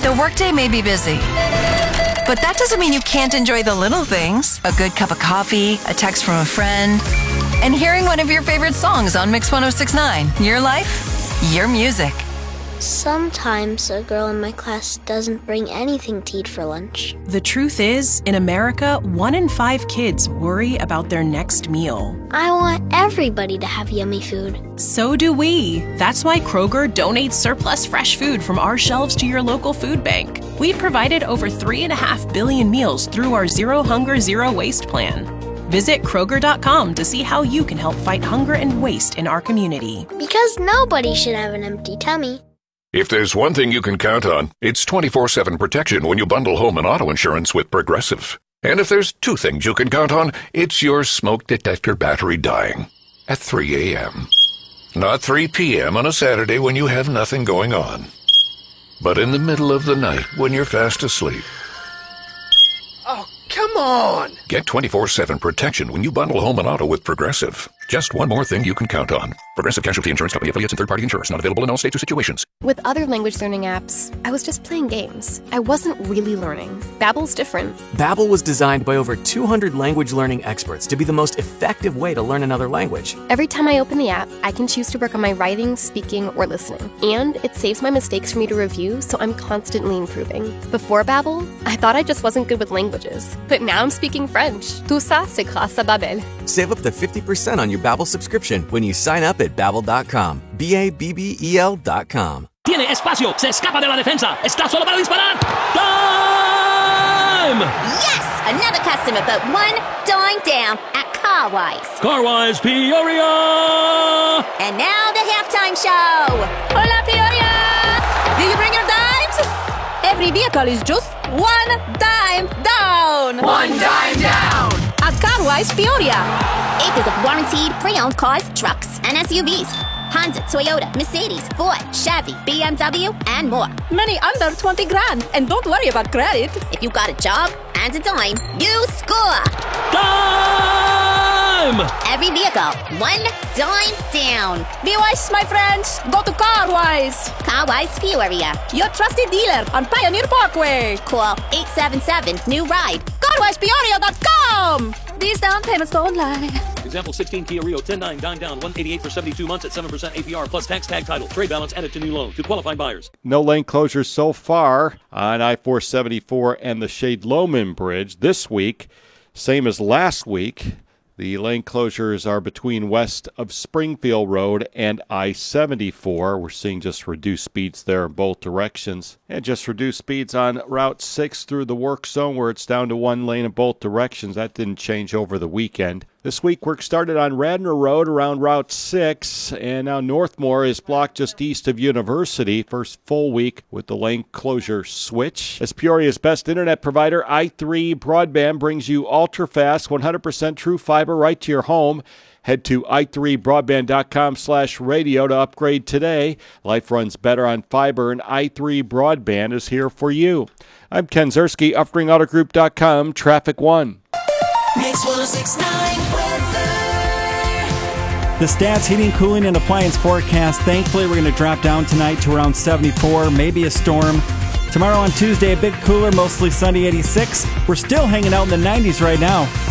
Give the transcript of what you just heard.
The workday may be busy, but that doesn't mean you can't enjoy the little things. A good cup of coffee, a text from a friend, and hearing one of your favorite songs on Mix 106.9. Your life, your music. Sometimes a girl in my class doesn't bring anything to eat for lunch. The truth is, in America, 1 in 5 kids worry about their next meal. I want everybody to have yummy food. So do we. That's why Kroger donates surplus fresh food from our shelves to your local food bank. We've provided over 3.5 billion meals through our Zero Hunger, Zero Waste plan. Visit Kroger.com to see how you can help fight hunger and waste in our community. Because nobody should have an empty tummy. If there's one thing you can count on, it's 24/7 protection when you bundle home and auto insurance with Progressive. And if there's 2 things you can count on, it's your smoke detector battery dying at 3 a.m. Not 3 p.m. on a Saturday when you have nothing going on, but in the middle of the night when you're fast asleep. Oh, come on! Get 24/7 protection when you bundle home and auto with Progressive. Just one more thing you can count on. Progressive Casualty Insurance Company affiliates and third-party insurers. Not available in all states or situations. With other language learning apps, I was just playing games. I wasn't really learning. Babbel's different. Babbel was designed by over 200 language learning experts to be the most effective way to learn another language. Every time I open the app, I can choose to work on my writing, speaking, or listening. And it saves my mistakes for me to review, so I'm constantly improving. Before Babbel, I thought I just wasn't good with languages. But now I'm speaking French. Tout ça, c'est grâce à Babbel. Save up to 50% on your Babbel subscription when you sign up at Babbel.com. Babbel.com. Tiene espacio, se escapa de la defensa, está solo para disparar. Time! Yes! Another customer but one dime down at Carwise. Carwise Peoria! And now the halftime show. Hola, Peoria! Did you bring your dimes? Every vehicle is just one dime down. One dime down! At Carwise Peoria. Acres of warranted pre-owned cars, trucks, and SUVs. Honda, Toyota, Mercedes, Ford, Chevy, BMW, and more. Many under 20 grand. And don't worry about credit. If you got a job and a dime, you score. Time! Every vehicle, one dime down. Be wise, my friends. Go to Carwise. Carwise Peoria. Your trusted dealer on Pioneer Parkway. Call 877-NEW-RIDE. CarwisePeoria.com. These down payments don't lie. Example 16 Kia Rio 10.9 dime down 188 for 72 months at 7% APR plus tax tag title. Trade balance added to new loan to qualified buyers. No lane closures so far on I-474 and the Shade-Loman Bridge this week. Same as last week. The lane closures are between west of Springfield Road and I-74. We're seeing just reduced speeds there in both directions. And just reduced speeds on Route 6 through the work zone where it's down to 1 lane in both directions. That didn't change over the weekend. This week, work started on Radnor Road around Route 6, and now Northmore is blocked just east of University. First full week with the lane closure switch. As Peoria's best internet provider, i3 Broadband brings you ultra-fast, 100% true fiber right to your home. Head to i3broadband.com/radio to upgrade today. Life runs better on fiber, and i3 Broadband is here for you. I'm Ken Zerski, UffringAutoGroup.com, Traffic 1. Mix 106.9 weather. The Stats Heating, Cooling, and Appliance forecast. Thankfully, we're going to drop down tonight to around 74, maybe a storm. Tomorrow on Tuesday, a bit cooler, mostly sunny, 86. We're still hanging out in the 90s right now.